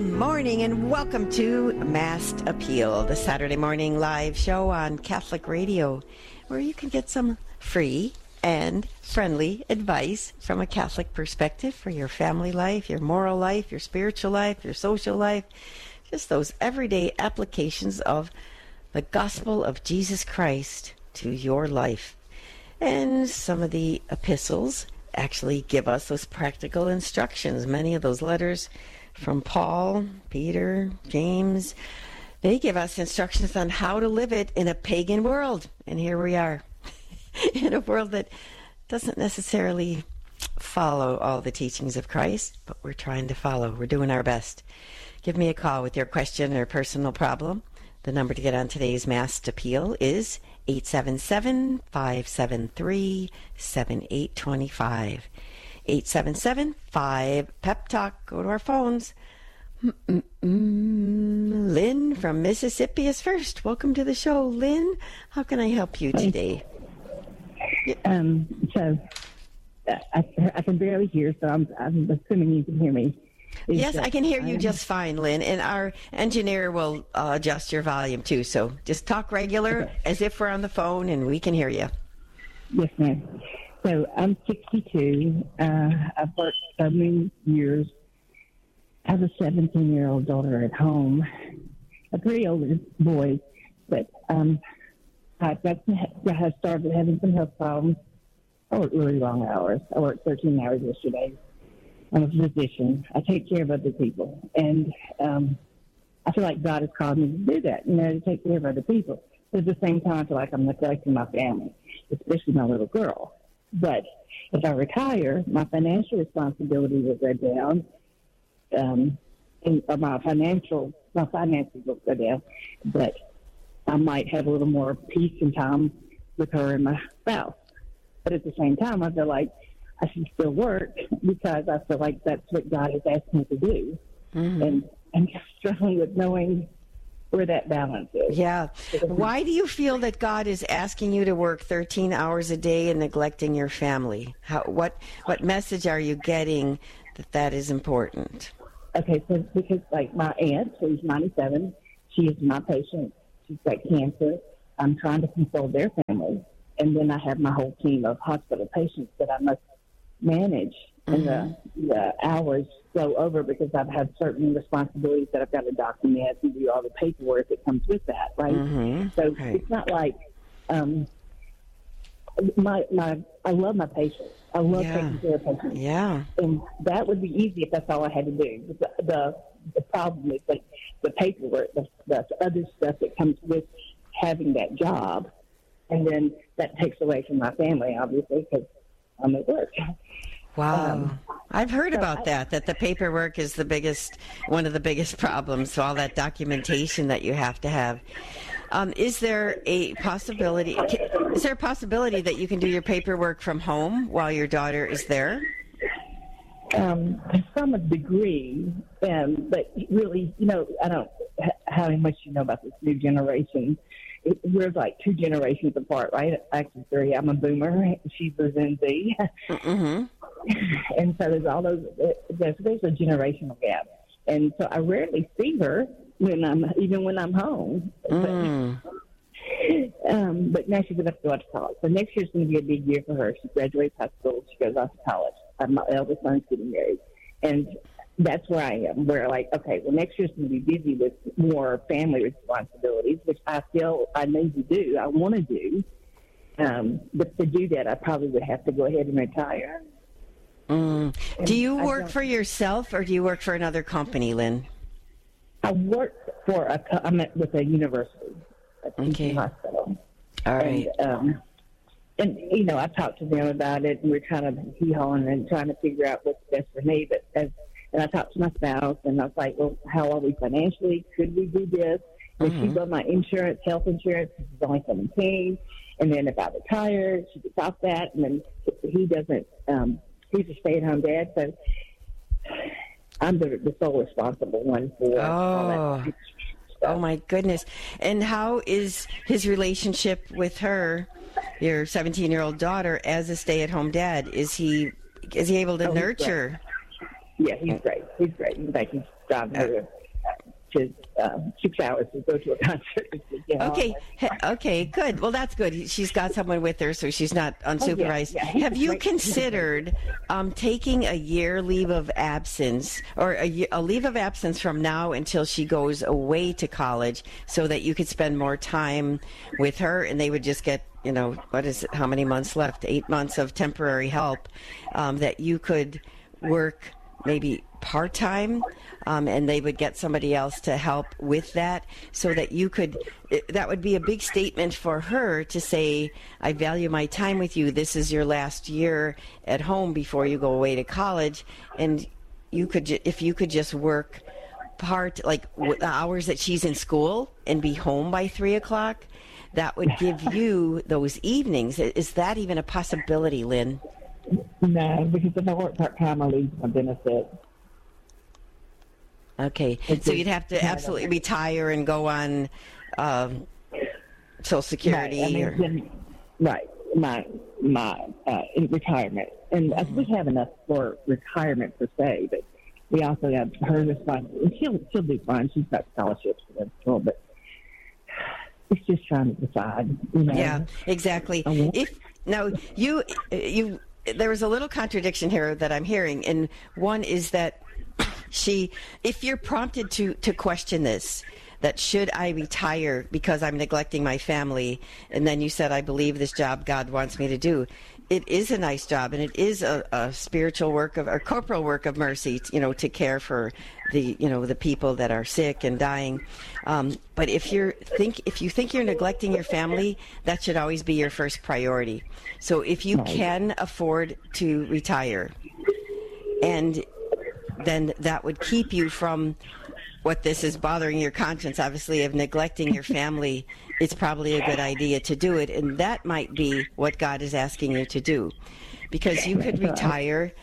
morning and welcome to Masked Appeal, the Saturday morning live show on Catholic Radio, where you can get some free and friendly advice from a Catholic perspective for your family life, your moral life, your spiritual life, your social life, just those everyday applications of the gospel of Jesus Christ to your life. And some of the epistles actually give us those practical instructions. Many of those letters from Paul, Peter, James, they give us instructions on how to live it in a pagan world. And here we are, in a world that doesn't necessarily follow all the teachings of Christ, but we're trying to follow. We're doing our best. Give me a call with your question or personal problem. The number to get on today's Masked Appeal is 877-573-7825. 877-5-PEP-TALK. Go to our phones. Lynn from Mississippi is first. Welcome to the show, Lynn. How can I help you today? I can barely hear, so I'm assuming you can hear me. Yes, I can hear you just fine, Lynn, and our engineer will adjust your volume too, so just talk regular as if we're on the phone and we can hear you. Yes, ma'am. So I'm 62. I've worked so many years. I have a 17-year-old daughter at home, a pretty old boy, but I started having some health problems. I work really long hours. I worked 13 hours yesterday. I'm a physician. I take care of other people. And I feel like God has called me to do that, to take care of other people. But at the same time, I feel like I'm neglecting my family, especially my little girl. But if I retire, my financial responsibility will go down, and my finances will go down. But I might have a little more peace and time with her and my spouse. But at the same time, I feel like I should still work because I feel like that's what God has asked me to do. Mm-hmm. And I'm struggling with knowing where that balance is. Yeah. Why do you feel that God is asking you to work 13 hours a day and neglecting your family? What message are you getting that is important? Okay, so because like my aunt, who's 97, she is my patient. She's got cancer. I'm trying to console their family. And then I have my whole team of hospital patients that I must manage. Mm-hmm. And the hours go over because I've had certain responsibilities that I've got to document and do all the paperwork that comes with that, right? Mm-hmm. So It's not like I love my patients. I love taking care of patients. Yeah. And that would be easy if that's all I had to do. The problem is like the paperwork, the other stuff that comes with having that job. And then that takes away from my family, obviously, because I'm at work. Wow. I've heard about that the paperwork is one of the biggest problems, so all that documentation that you have to have. Is there a possibility that you can do your paperwork from home while your daughter is there? From a degree, but really, I don't how much you know about this new generation. We're like 2 generations apart, right? Actually 3. I'm a boomer. She's a Gen Z. Mm-hmm. And so there's there's a generational gap. And so I rarely see her when I'm home. Mm. But now she's going to go to college. So next year's going to be a big year for her. She graduates high school. She goes off to college. My eldest son's getting married. And that's where I am, where okay, well, next year's going to be busy with more family responsibilities, which I feel I need to do, I want to do. But to do that, I probably would have to go ahead and retire. Mm. Do you work for yourself or do you work for another company, Lynn? I work I'm with a university, a teaching hospital. All right. And I talked to them about it, and we're kind of hee-hawing and trying to figure out what's best for me. And I talked to my spouse, and I was like, well, how are we financially? Could we do this? And she got my insurance, health insurance, because she's only 17. And then if I retire, she gets off that. And then he doesn't, he's a stay-at-home dad. So I'm the sole responsible one for all that stuff. Oh, my goodness. And how is his relationship with her, your 17-year-old daughter, as a stay-at-home dad? Is he able to nurture? Yeah, he's great. He's great. In fact, he's driving her to 6 hours to go to a concert. Okay, good. Well, that's good. She's got someone with her, so she's not unsupervised. Have you considered taking a year leave of absence, or a leave of absence from now until she goes away to college, so that you could spend more time with her, and they would just get, what is it? How many months left? 8 months of temporary help, that you could work maybe part-time, and they would get somebody else to help with that, so that you could, that would be a big statement for her to say, I value my time with you. This is your last year at home before you go away to college. And you could, if you could just work like the hours that she's in school and be home by 3:00, that would give you those evenings. Is that even a possibility, Lynn? No, because if I work part-time, I lose my benefit. Okay, so you'd have to absolutely retire and go on Social Security. Right, my in retirement. And we have enough for retirement per se, but we also have her responsibility. She'll do fine. She's got scholarships for that, but it's just trying to decide. Yeah, exactly. There was a little contradiction here that I'm hearing, and one is that if you're prompted to question this, that should I retire because I'm neglecting my family, and then you said, I believe this job God wants me to do. It is a nice job, and it is a spiritual work or corporal work of mercy, to care for the people that are sick and dying. But if you think you're neglecting your family, that should always be your first priority. So if you can afford to retire, and then that would keep you from what this is bothering your conscience, obviously, of neglecting your family. It's probably a good idea to do it, and that might be what God is asking you to do, because you could retire,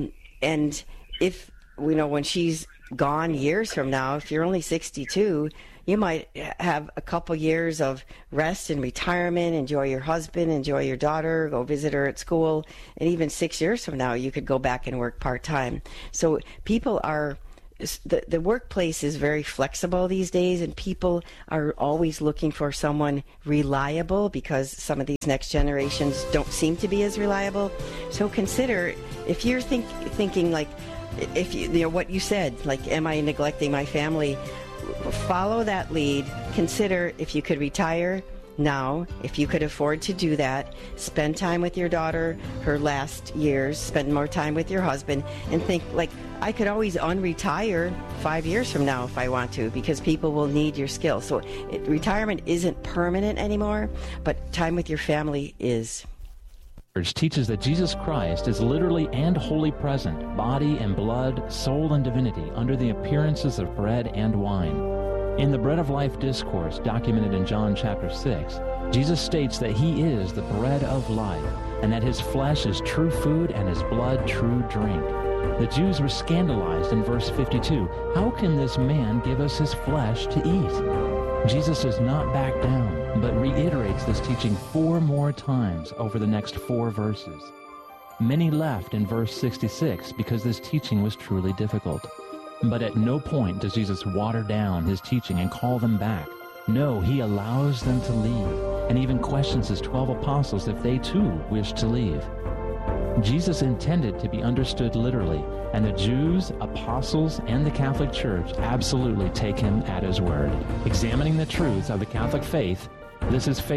and if when she's gone years from now, if you're only 62, you might have a couple years of rest and retirement, enjoy your husband, enjoy your daughter, go visit her at school, and even 6 years from now, you could go back and work part-time. So people are... The workplace is very flexible these days, and people are always looking for someone reliable, because some of these next generations don't seem to be as reliable. So consider, if you're thinking like, if what you said, like, am I neglecting my family? Follow that lead. Consider if you could retire now, if you could afford to do that, spend time with your daughter her last years, spend more time with your husband, and think, like, I could always unretire 5 years from now if I want to, because people will need your skills. So retirement isn't permanent anymore, but time with your family is. Teaches that Jesus Christ is literally and wholly present, body and blood, soul and divinity, under the appearances of bread and wine. In the Bread of Life discourse documented in John chapter 6, Jesus states that he is the bread of life, and that his flesh is true food and his blood true drink. The Jews were scandalized in verse 52. How can this man give us his flesh to eat? Jesus does not back down, but reiterates this teaching 4 more times over the next 4 verses. Many left in verse 66 because this teaching was truly difficult. But at no point does Jesus water down his teaching and call them back. No, he allows them to leave, and even questions his 12 apostles if they too wish to leave. Jesus intended to be understood literally, and the Jews, apostles, and the Catholic Church absolutely take him at his word. Examining the truths of the Catholic faith, this is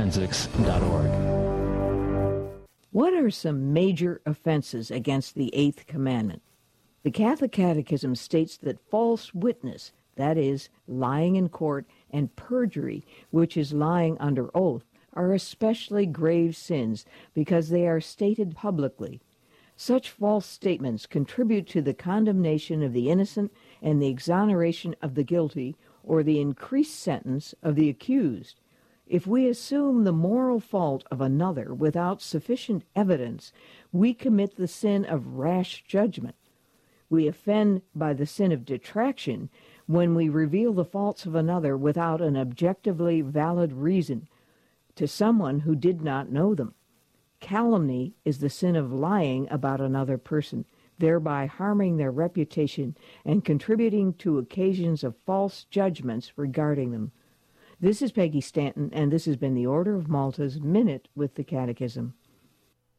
faithforensics.org. What are some major offenses against the 8th commandment? The Catholic Catechism states that false witness, that is, lying in court, and perjury, which is lying under oath, are especially grave sins because they are stated publicly. Such false statements contribute to the condemnation of the innocent and the exoneration of the guilty, or the increased sentence of the accused. If we assume the moral fault of another without sufficient evidence, we commit the sin of rash judgment. We offend by the sin of detraction when we reveal the faults of another without an objectively valid reason to someone who did not know them. Calumny is the sin of lying about another person. thereby harming their reputation and contributing to occasions of false judgments regarding them. This is Peggy Stanton, and this has been the Order of Malta's Minute with the Catechism.